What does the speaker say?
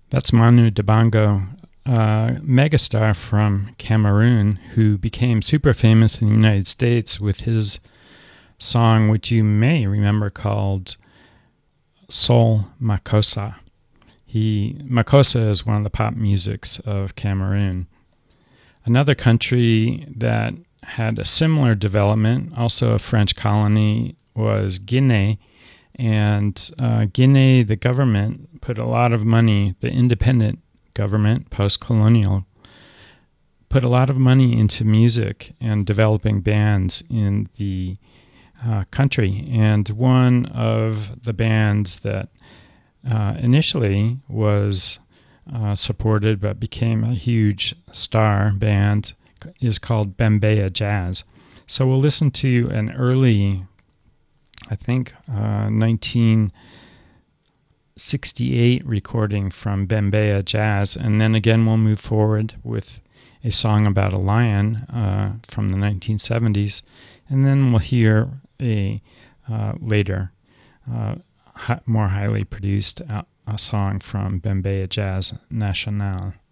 That's Manu Dibango, a megastar from Cameroon who became super famous in the United States with his song, which you may remember, called Sol Makossa. Makossa is one of the pop musics of Cameroon. Another country that had a similar development, also a French colony, was Guinea. And Guinea, the government, put a lot of money, the independent government, post-colonial, put a lot of money into music and developing bands in the country. And one of the bands that initially was supported but became a huge star band is called Bembeya Jazz. So we'll listen to an early, I think, 1968 recording from Bembeya Jazz, and then again we'll move forward with a song about a lion from the 1970s, and then we'll hear a later, more highly produced a song from Bembeya Jazz National.